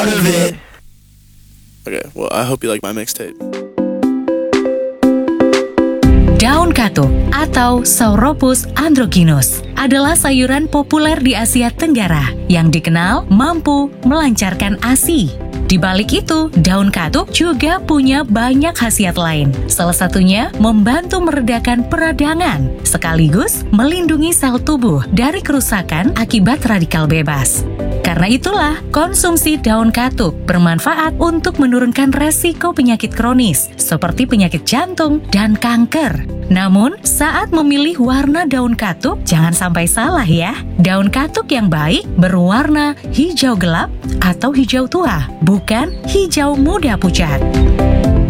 part of it. Okay, well, I hope you like my mixtape. Daun katuk atau Sauropus androgynus adalah sayuran populer di Asia Tenggara yang dikenal mampu melancarkan ASI. Di balik itu, daun katuk juga punya banyak khasiat lain. Salah satunya membantu meredakan peradangan, sekaligus melindungi sel tubuh dari kerusakan akibat radikal bebas. Karena itulah, konsumsi daun katuk bermanfaat untuk menurunkan resiko penyakit kronis seperti penyakit jantung dan kanker. Namun, saat memilih warna daun katuk, jangan sampai salah ya. Daun katuk yang baik berwarna hijau gelap atau hijau tua, bukan hijau muda pucat.